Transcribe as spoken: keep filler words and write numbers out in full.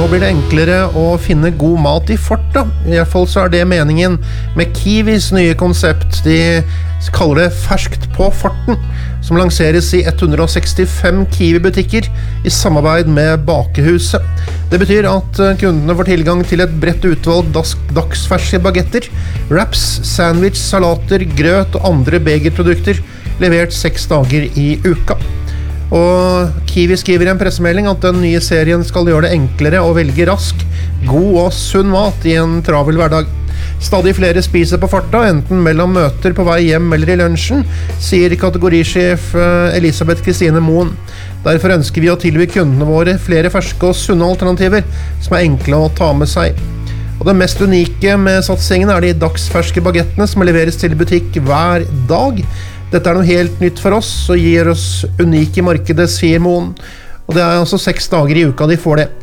Nå blir det enklere å finne god mat i farta. I hvert fall så er det meningen med Kiwis nye konsept. De kaller det ferskt på farten, som lanseres i ett hundre sekstifem Kiwi-butikker i samarbeid med Bakehuset. Det betyr at kundene får tilgang til et bredt utvalg dagsferske bagetter, wraps, sandwich, salater, grøt og andre begerprodukter levert seks dager i uka. Og Kiwi skriver i en pressemelding at den nye serien skal gjøre det enklere å velge rask, god og sunn mat i en travel hverdag. Stadig flere spiser på farta, enten mellom møter på vei hjem eller i lunsjen, sier kategorisjef Elisabeth Kristine Moen. Derfor ønsker vi å tilby kundene våre flere ferske og sunne alternativer som er enkle å ta med seg. Og det mest unike med satsingen er de dagsferske bagettene som leveres til butikk hver dag. Dette er noe helt nytt for oss og gir oss unike markedet, sier Moen. Og det er altså seks dager i uka de får det.